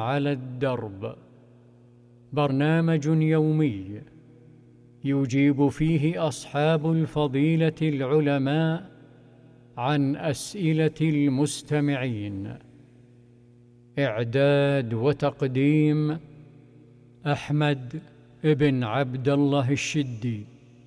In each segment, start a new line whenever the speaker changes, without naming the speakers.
على الدرب، برنامج يومي يجيب فيه أصحاب الفضيلة العلماء عن أسئلة المستمعين. إعداد وتقديم أحمد بن عبد الله الشدي.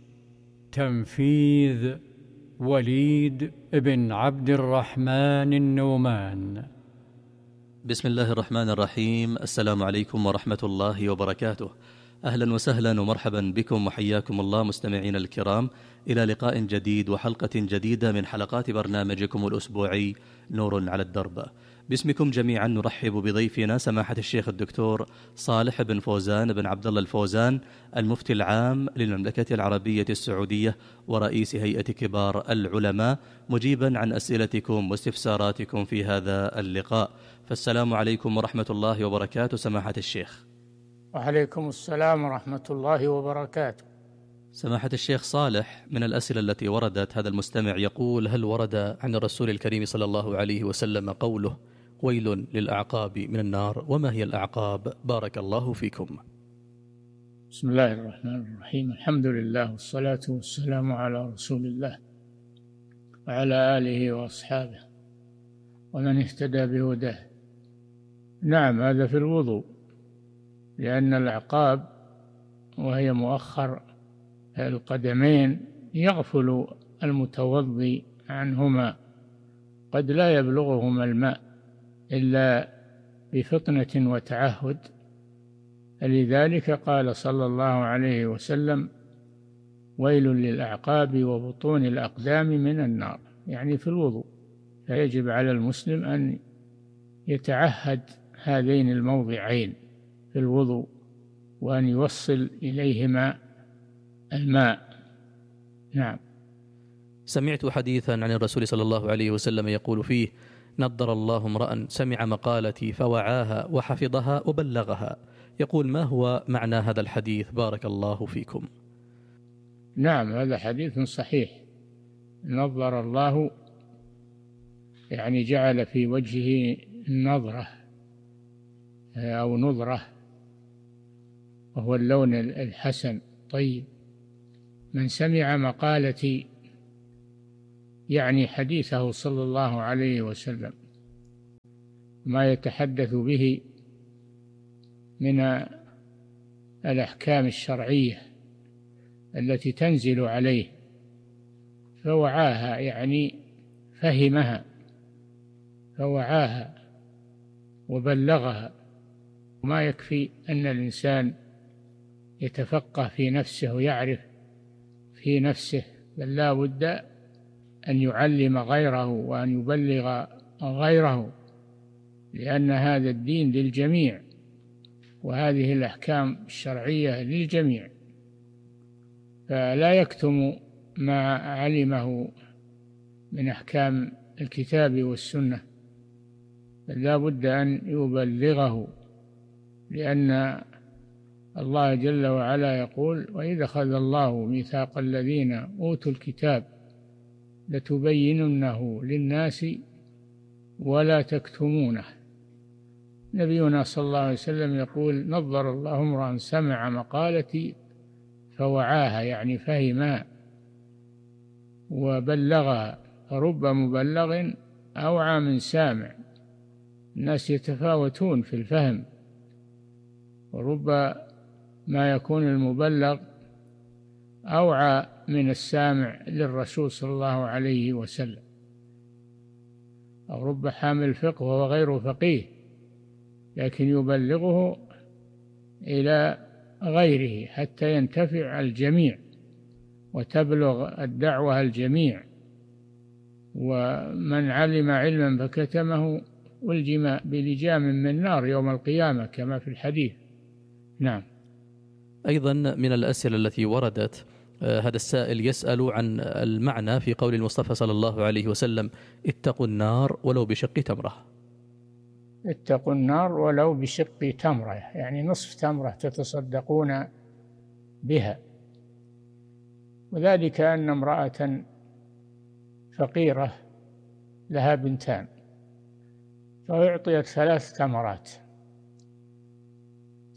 تنفيذ وليد بن عبد الرحمن النومان.
بسم الله الرحمن الرحيم. السلام عليكم ورحمة الله وبركاته. أهلا وسهلا ومرحبا بكم وحياكم الله مستمعين الكرام إلى لقاء جديد وحلقة جديدة من حلقات برنامجكم الأسبوعي نور على الدرب. باسمكم جميعا نرحب بضيفنا سماحة الشيخ الدكتور صالح بن فوزان بن عبد الله الفوزان، المفتي العام للمملكة العربية السعودية ورئيس هيئة كبار العلماء، مجيبا عن أسئلتكم واستفساراتكم في هذا اللقاء. فالسلام عليكم ورحمة الله وبركاته سماحة الشيخ.
وعليكم السلام ورحمة الله وبركاته.
سماحة الشيخ صالح، من الأسئلة التي وردت هذا المستمع يقول: هل ورد عن الرسول الكريم صلى الله عليه وسلم قوله ويل للأعقاب من النار؟ وما هي الأعقاب؟ بارك الله فيكم.
بسم الله الرحمن الرحيم. الحمد لله والصلاة والسلام على رسول الله وعلى آله وأصحابه ومن اهتدى بهداه. نعم، هذا في الوضوء، لأن الأعقاب وهي مؤخر القدمين يغفل المتوضي عنهما، قد لا يبلغهما الماء إلا بفطنة وتعهد، فلذلك قال صلى الله عليه وسلم: ويل للأعقاب وبطون الأقدام من النار، يعني في الوضوء. فيجب على المسلم أن يتعهد هذين الموضعين في الوضوء وأن يوصل إليهما الماء. نعم.
سمعت حديثا عن الرسول صلى الله عليه وسلم يقول فيه: نضر الله امرأ سمع مقالتي فوعاها وحفظها وبلغها. يقول: ما هو معنى هذا الحديث؟ بارك الله فيكم.
نعم، هذا حديث صحيح. نضر الله يعني جعل في وجهه نظرة أو نظرة، وهو اللون الحسن طيب. من سمع مقالتي يعني حديثه صلى الله عليه وسلم، ما يتحدث به من الأحكام الشرعية التي تنزل عليه، فوعاها يعني فهمها، فوعاها وبلغها. وما يكفي أن الإنسان يتفقه في نفسه ويعرف في نفسه، بل لا بد أن يعلم غيره وأن يبلغ غيره، لأن هذا الدين للجميع وهذه الأحكام الشرعية للجميع، فلا يكتم ما علمه من أحكام الكتاب والسنة، بل لا بد أن يبلغه، لأن الله جل وعلا يقول: وإذا أخذ الله ميثاق الذين أوتوا الكتاب لتبيننه للناس ولا تكتمونه. نبينا صلى الله عليه وسلم يقول: نضر الله امرأ سمع مقالتي فوعاها يعني فهمها وبلغها، فرب مبلغ أوعى من سامع. الناس يتفاوتون في الفهم، ورب ما يكون المبلغ أوعى من السامع للرسول صلى الله عليه وسلم، أو رب حامل فقه وهو غير فقيه لكن يبلغه إلى غيره حتى ينتفع الجميع وتبلغ الدعوة الجميع. ومن علم علما فكتمه ألجم بلجام من نار يوم القيامة كما في الحديث. نعم.
أيضا من الأسئلة التي وردت، هذا السائل يسأل عن المعنى في قول المصطفى صلى الله عليه وسلم: اتقوا النار ولو بشق تمرة.
اتقوا النار ولو بشق تمرة، يعني نصف تمرة تتصدقون بها. وذلك أن امرأة فقيرة لها بنتان، فأعطيت 3 تمرات،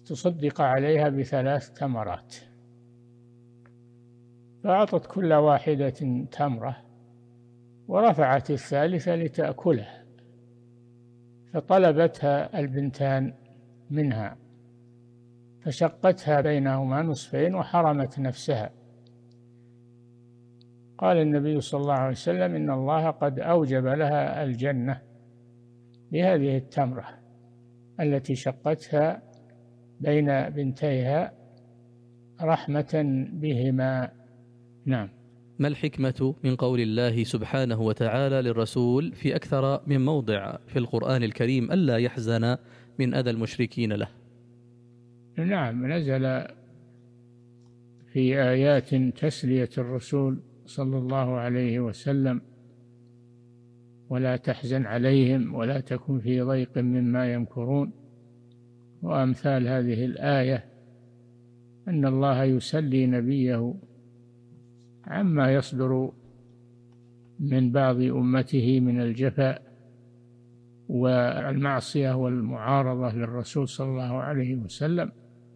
تصدق عليها ب3 تمرات، فأعطت كل واحدة تمرة ورفعت الثالثة لتأكلها، فطلبتها البنتان منها فشقتها بينهما نصفين وحرمت نفسها. قال النبي صلى الله عليه وسلم: إن الله قد أوجب لها الجنة بهذه التمرة التي شقتها بين بنتيها رحمة بهما. نعم.
ما الحكمة من قول الله سبحانه وتعالى للرسول في أكثر من موضع في القرآن الكريم ألا يحزن من أذى المشركين له؟
نعم، نزل في آيات تسلية الرسول صلى الله عليه وسلم: ولا تحزن عليهم ولا تكن في ضيق مما يمكرون، وأمثال هذه الآية، أن الله يسلي نبيه عما يصدر من بعض أمته من الجفاء والمعصية والمعارضة للرسول صلى الله عليه وسلم،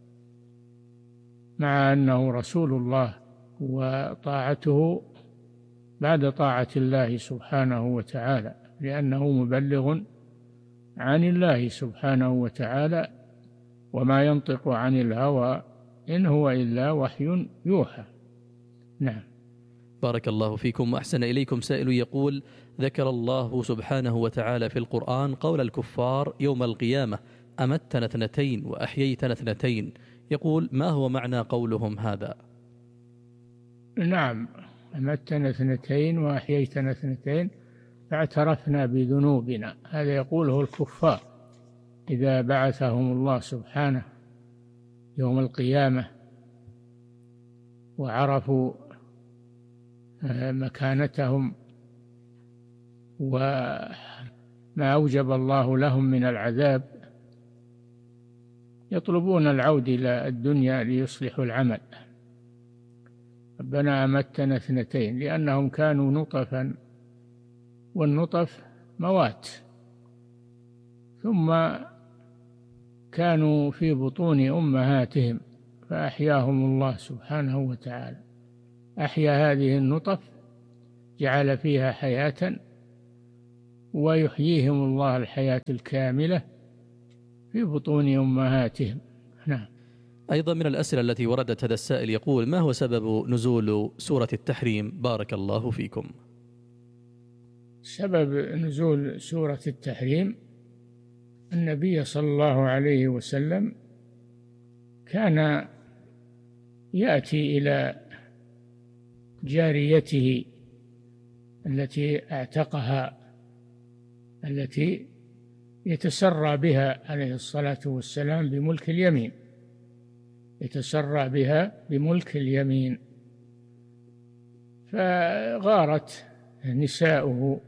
مع أنه رسول الله وطاعته بعد طاعة الله سبحانه وتعالى، لأنه مبلغ عن الله سبحانه وتعالى، وما ينطق عن الهوى إن هو إلا وحي يوحى. نعم.
بارك الله فيكم وأحسن إليكم. سائل يقول: ذكر الله سبحانه وتعالى في القرآن قول الكفار يوم القيامة: أمتنا 2 وأحييتنا 2. يقول: ما هو معنى قولهم هذا؟
نعم، أمتنا 2 وأحييتنا 2 فاعترفنا بذنوبنا، هذا يقوله الكفار إذا بعثهم الله سبحانه يوم القيامة وعرفوا مكانتهم وما أوجب الله لهم من العذاب، يطلبون العود إلى الدنيا ليصلحوا العمل. ربنا أمتنا 2 لأنهم كانوا نطفا، والنطف موات، ثم كانوا في بطون أمهاتهم فأحياهم الله سبحانه وتعالى، أحيا هذه النطف، جعل فيها حياة، ويحييهم الله الحياة الكاملة في بطون أمهاتهم. نعم.
أيضا من الأسئلة التي وردت هذا السائل يقول: ما هو سبب نزول سورة التحريم؟ بارك الله فيكم.
سبب نزول سورة التحريم: النبي صلى الله عليه وسلم كان يأتي إلى جاريته التي اعتقها، التي يتسرى بها عليه الصلاة والسلام بملك اليمين، يتسرى بها بملك اليمين، فغارت نساؤه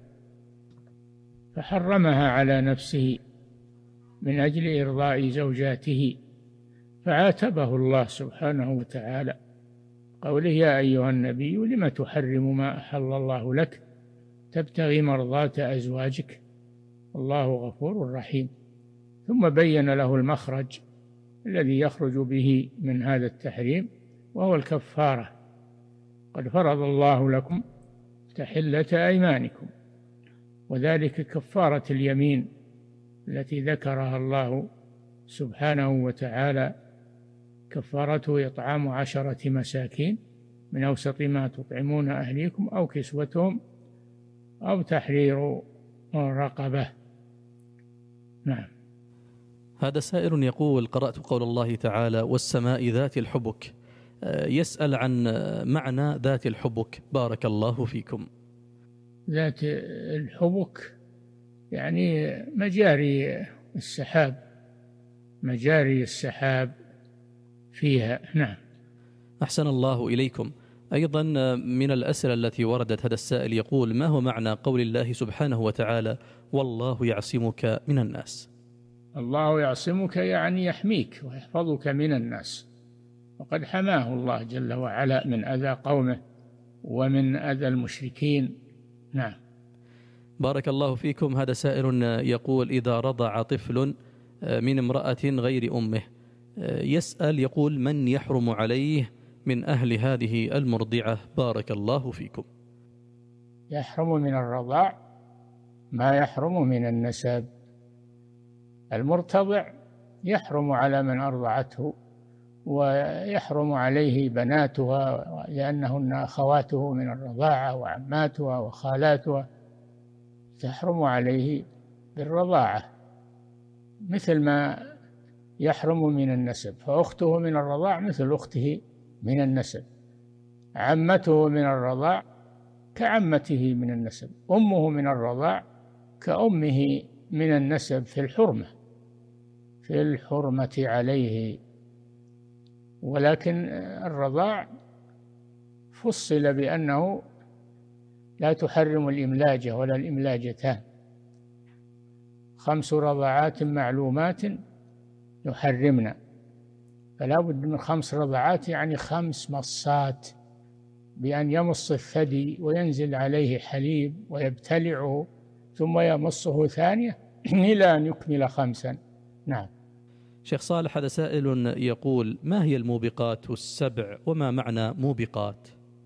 فحرمها على نفسه من أجل إرضاء زوجاته، فعاتبه الله سبحانه وتعالى قوله: يا أيها النبي لم تحرم ما أحل الله لك تبتغي مرضات أزواجك والله غفور رحيم. ثم بين له المخرج الذي يخرج به من هذا التحريم، وهو الكفارة: قد فرض الله لكم تحلة أيمانكم، وذلك كفارة اليمين التي ذكرها الله سبحانه وتعالى، كفارته إطعام 10 مساكين من أوسط ما تطعمون أهليكم أو كسوتهم أو تحرير رقبة. نعم.
هذا سائل يقول: قرأت قول الله تعالى: والسماء ذات الحبك. يسأل عن معنى ذات الحبك. بارك الله فيكم.
ذات الحبك يعني مجاري السحاب، مجاري السحاب فيها. نعم.
أحسن الله إليكم. أيضا من الأسئلة التي وردت هذا السائل يقول: ما هو معنى قول الله سبحانه وتعالى: والله يعصمك من الناس؟
الله يعصمك يعني يحميك ويحفظك من الناس، وقد حماه الله جل وعلا من أذى قومه ومن أذى المشركين. نعم.
بارك الله فيكم. هذا سائل يقول: إذا رضع طفل من امرأة غير أمه يسأل يقول: من يحرم عليه من أهل هذه المرضعة؟ بارك الله فيكم.
يحرم من الرضاع ما يحرم من النسب. المرتضع يحرم على من أرضعته، ويحرم عليه بناتها لأنهن أخواته من الرضاعة وعماتها وخالاتها، تحرم عليه بالرضاعة مثل ما يحرم من النسب. فأخته من الرضاع مثل أخته من النسب، عمته من الرضاع كعمته من النسب، أمه من الرضاع كأمه من النسب في الحرمة عليه. ولكن الرضاع فصل بأنه لا تحرم الإملاجة ولا الإملاجتان، 5 رضعات معلومات يحرمنا، فلا بد من 5 رضعات، يعني 5 مصات، بأن يمص الثدي وينزل عليه حليب ويبتلعه ثم يمصه ثانية إلى أن يكمل 5. نعم.
شيخ صالح، هذا سائل يقول: ما هي الموبقات السبع، وما معنى موبقات؟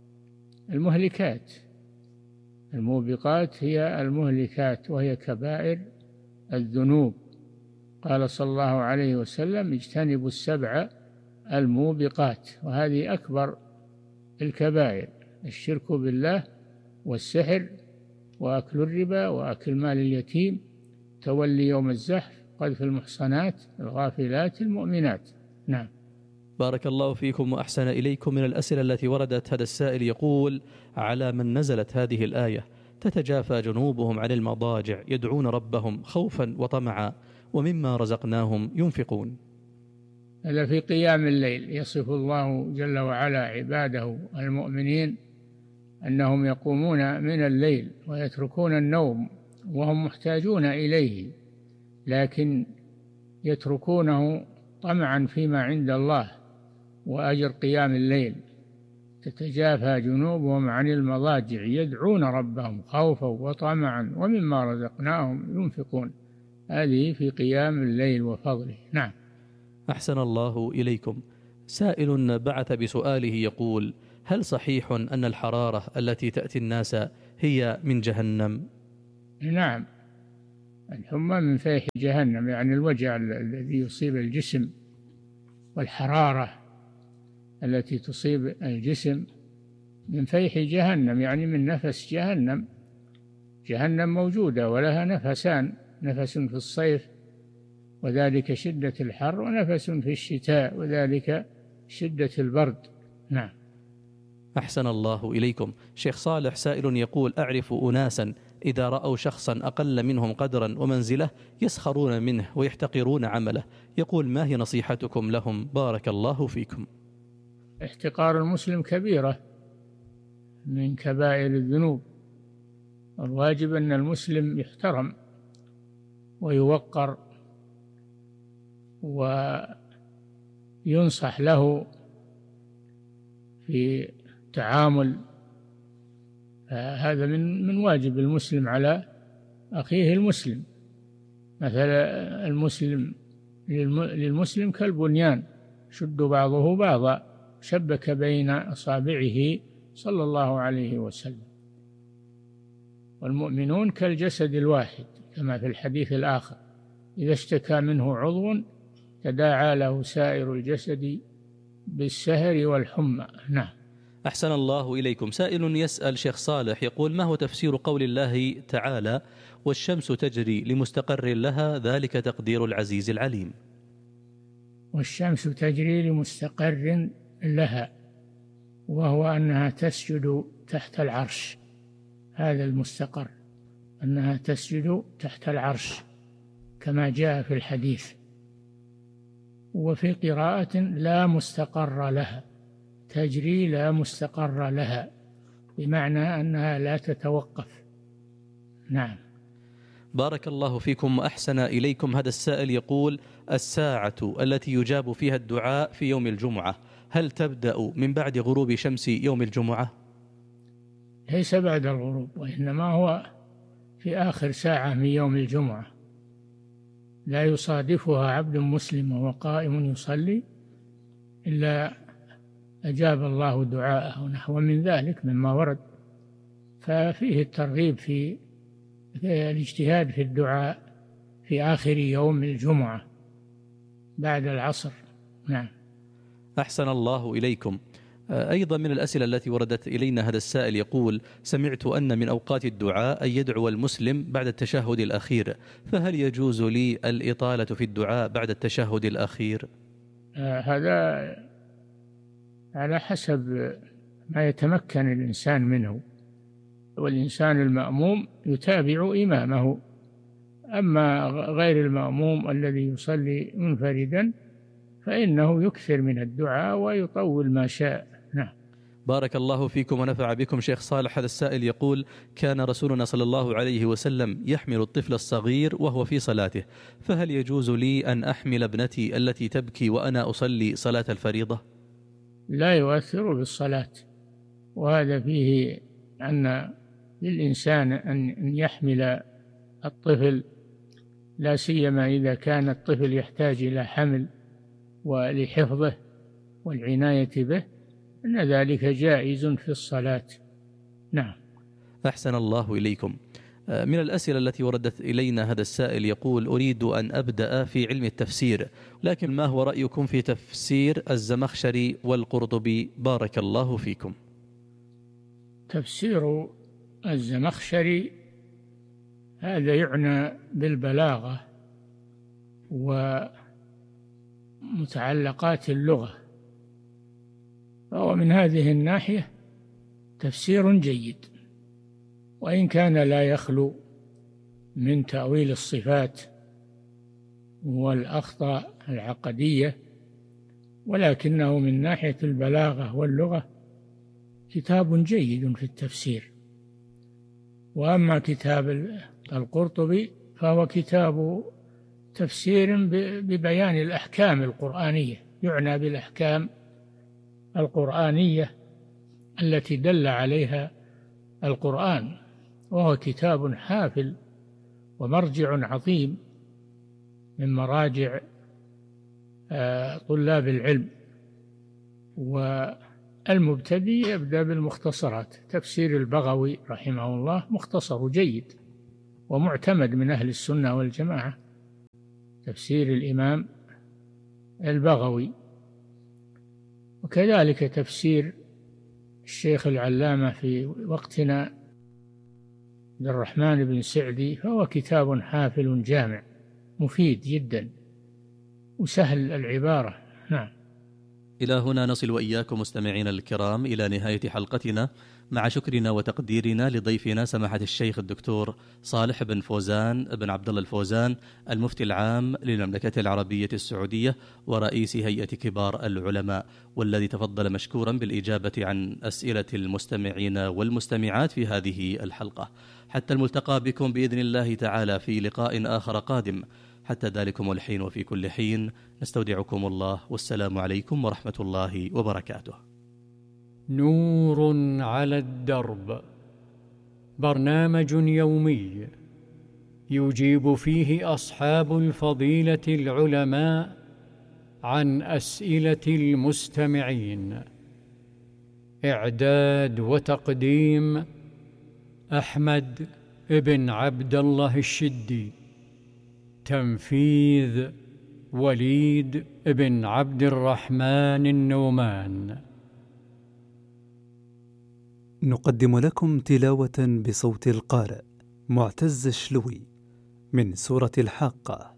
الموبقات هي المهلكات، وهي كبائر الذنوب. قال صلى الله عليه وسلم: اجتنبوا السبع الموبقات، وهذه أكبر الكبائر: الشرك بالله، والسحر، وأكل الربا، وأكل مال اليتيم، تولي يوم الزحف، قذف المحصنات الغافلات المؤمنات. نعم.
بارك الله فيكم وأحسن إليكم. من الأسئلة التي وردت، هذا السائل يقول: على من نزلت هذه الآية: تتجافى جنوبهم عن المضاجع يدعون ربهم خوفا وطمعا ومما رزقناهم ينفقون؟
هذا في قيام الليل، يصف الله جل وعلا عباده المؤمنين أنهم يقومون من الليل ويتركون النوم وهم محتاجون إليه، لكن يتركونه طمعا فيما عند الله وأجر قيام الليل. تتجافى جنوبهم عن المضاجع يدعون ربهم خوفا وطمعا ومما رزقناهم ينفقون، هذه في قيام الليل وفضله. نعم.
أحسن الله إليكم. سائل بعث بسؤاله يقول: هل صحيح أن الحرارة التي تأتي الناس هي من جهنم؟
نعم، الحمى من فيح جهنم، يعني الوجع الذي يصيب الجسم، والحرارة التي تصيب الجسم من فيح جهنم، يعني من نفس جهنم. جهنم موجودة ولها نفسان: نفس في الصيف وذلك شدة الحر، ونفس في الشتاء وذلك شدة البرد. نعم.
أحسن الله إليكم. شيخ صالح، سائل يقول: أعرف أناسا إذا رأوا شخصا أقل منهم قدرا ومنزلة يسخرون منه ويحتقرون عمله، يقول: ما هي نصيحتكم لهم؟ بارك الله فيكم.
احتقار المسلم كبيرة من كبائر الذنوب، الواجب أن المسلم يحترم ويوقر وينصح له في التعامل. هذا من واجب المسلم على أخيه المسلم. مثلا المسلم للمسلم كالبنيان شد بعضه بعضا، شبك بين أصابعه صلى الله عليه وسلم. والمؤمنون كالجسد الواحد، كما في الحديث الآخر: إذا اشتكى منه عضو تداعى له سائر الجسد بالسهر والحمى. نعم.
أحسن الله إليكم. سائل يسأل شيخ صالح يقول: ما هو تفسير قول الله تعالى: والشمس تجري لمستقر لها ذلك تقدير العزيز العليم؟
والشمس تجري لمستقر لها، وهو أنها تسجد تحت العرش، هذا المستقر، أنها تسجد تحت العرش كما جاء في الحديث. وفي قراءة: لا مستقر لها، تجري لا مستقر لها، بمعنى أنها لا تتوقف. نعم.
بارك الله فيكم وأحسن إليكم. هذا السائل يقول: الساعة التي يجاب فيها الدعاء في يوم الجمعة هل تبدأ من بعد غروب شمس يوم الجمعة؟
ليس بعد الغروب، وإنما هو في آخر ساعة من يوم الجمعة، لا يصادفها عبد مسلم وهو قائم يصلي إلا أجاب الله دعاءه، نحو من ذلك مما ورد. ففيه الترغيب في الاجتهاد في الدعاء في آخر يوم الجمعة بعد العصر. نعم.
أحسن الله إليكم. أيضا من الأسئلة التي وردت إلينا هذا السائل يقول: سمعت أن من أوقات الدعاء أن يدعو المسلم بعد التشهد الأخير، فهل يجوز لي الإطالة في الدعاء بعد التشهد الأخير؟
هذا على حسب ما يتمكن الإنسان منه، والإنسان المأموم يتابع إمامه، أما غير المأموم الذي يصلي منفردا فإنه يكثر من الدعاء ويطول ما شاء. نعم.
بارك الله فيكم ونفع بكم. شيخ صالح، هذا السائل يقول: كان رسولنا صلى الله عليه وسلم يحمل الطفل الصغير وهو في صلاته، فهل يجوز لي أن أحمل ابنتي التي تبكي وأنا أصلي صلاة الفريضة؟
لا يؤثر بالصلاة، وهذا فيه أن للإنسان أن يحمل الطفل، لا سيما إذا كان الطفل يحتاج إلى حمل ولحفظه والعناية به، أن ذلك جائز في الصلاة. نعم.
أحسن الله إليكم. من الأسئلة التي وردت إلينا هذا السائل يقول: أريد أن أبدأ في علم التفسير، لكن ما هو رأيكم في تفسير الزمخشري والقرطبي؟ بارك الله فيكم.
تفسير الزمخشري هذا يعنى بالبلاغة ومتعلقات اللغة، فهو من هذه الناحية تفسير جيد، وإن كان لا يخلو من تأويل الصفات والأخطاء العقدية، ولكنه من ناحية البلاغة واللغة كتاب جيد في التفسير. وأما كتاب القرطبي فهو كتاب تفسير ببيان الأحكام القرآنية، يعنى بالأحكام القرآنية التي دل عليها القرآن، وهو كتاب حافل ومرجع عظيم من مراجع طلاب العلم. والمبتدئ يبدأ بالمختصرات. تفسير البغوي رحمه الله مختصر جيد ومعتمد من أهل السنة والجماعة، تفسير الإمام البغوي. وكذلك تفسير الشيخ العلامة في وقتنا عبد الرحمن بن سعدي، فهو كتاب حافل جامع مفيد جدا وسهل العبارة. نعم.
إلى هنا نصل وإياكم مستمعين الكرام إلى نهاية حلقتنا، مع شكرنا وتقديرنا لضيفنا سماحة الشيخ الدكتور صالح بن فوزان بن عبد الله الفوزان، المفتي العام للمملكة العربية السعودية ورئيس هيئة كبار العلماء، والذي تفضل مشكورا بالإجابة عن أسئلة المستمعين والمستمعات في هذه الحلقة. حتى الملتقى بكم بإذن الله تعالى في لقاء آخر قادم. حتى ذلكم الحين وفي كل حين نستودعكم الله، والسلام عليكم ورحمة الله وبركاته.
نور على الدرب، برنامج يومي يجيب فيه أصحاب الفضيلة العلماء عن أسئلة المستمعين. إعداد وتقديم أحمد بن عبد الله الشدي. تنفيذ وليد بن عبد الرحمن النومان.
نقدم لكم تلاوة بصوت القارئ معتز الشلوي من سورة الحاقة.